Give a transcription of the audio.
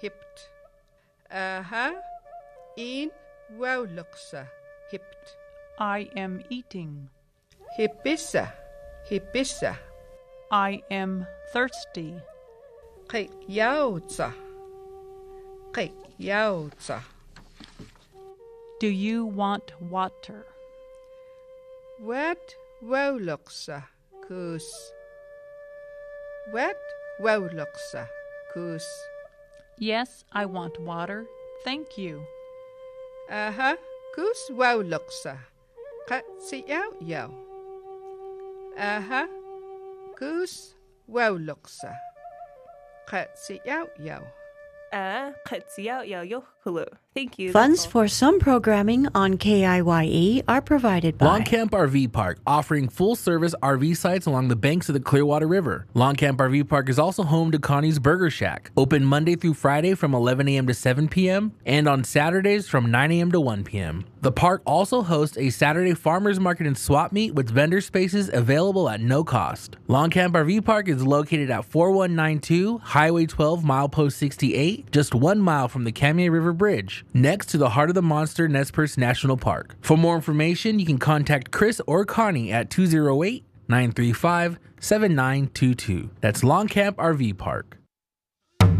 hipt. Aha, een wauwlikse hipt. I am eating. Hipissa, hipissa. I am thirsty. Qiyawtsa, qiyawtsa. Do you want water? Wat wauwlikse koos. Wat wauwlikse koos. Yes, I want water. Thank you. Aha, koos wauwlikse. Qiyawyaw. Aha, koos wauwlikse. Qiyawyaw. Thank you. Funds for some programming on KIYE are provided by Longcamp RV Park, offering full-service RV sites along the banks of the Clearwater River. Longcamp RV Park is also home to Connie's Burger Shack, open Monday through Friday from 11 a.m. to 7 p.m. and on Saturdays from 9 a.m. to 1 p.m. The park also hosts a Saturday farmers market and swap meet with vendor spaces available at no cost. Longcamp RV Park is located at 4192 Highway 12, milepost 68, just 1 mile from the Kamiah River Bridge, next to the Heart of the Monster Nez Perce National Park. For more information, you can contact Chris or Connie at 208-935-7922. That's Longcamp RV Park.